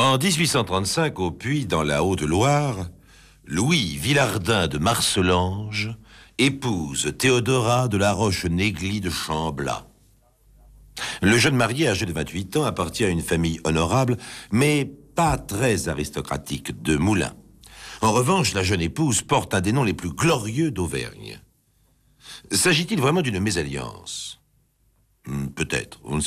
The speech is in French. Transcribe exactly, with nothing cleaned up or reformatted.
En mille huit cent trente-cinq, au Puy, dans la Haute-Loire, Louis Villardin de Marcelange épouse Théodora de la Roche-Négly de Chamblat. Le jeune marié, âgé de vingt-huit ans, appartient à une famille honorable, mais pas très aristocratique, de Moulins. En revanche, la jeune épouse porte un des noms les plus glorieux d'Auvergne. S'agit-il vraiment d'une mésalliance? Peut-être, on ne